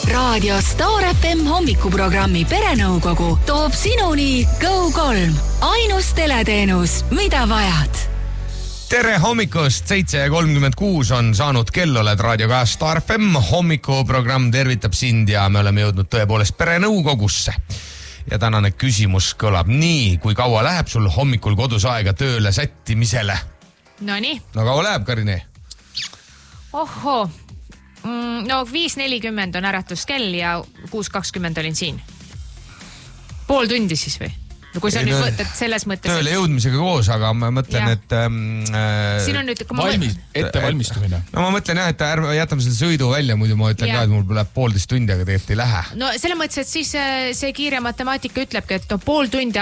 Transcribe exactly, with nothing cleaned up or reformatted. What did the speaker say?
Raadio Star F M hommikuprogrammi Perenõukogu toob sinuni Go kolm. Ainus teleteenus, mida vajad. Tere hommikust, seitse kolmkümmend kuus on saanud kell, oled raadioga Star F M. Hommikuprogramm tervitab sind ja me oleme jõudnud tõepoolest Perenõukogusse. Ja tänane küsimus kõlab nii, kui kaua läheb sul hommikul kodus aega tööle sättimisele? No nii. No kaua läheb, Karine? Oho, no viis nelikümmend on äratuskell ja kuus kakskümmend olin siin. Pool tundi siis või? No kui sa nüüd mõtled selles mõttes... Tööle jõudmisega koos, aga ma mõtlen, ja. et... Ähm, siin on nüüd... Valmis, ette valmistumine. No ma mõtlen jah, et ärme jätame selle sõidu välja, muidu ma ütlen ja. ka, et mul läheb poolteist tundi, aga tegelikult ei lähe. No selle mõttes, et siis see kiire matemaatika ütlebki, et no pool tundi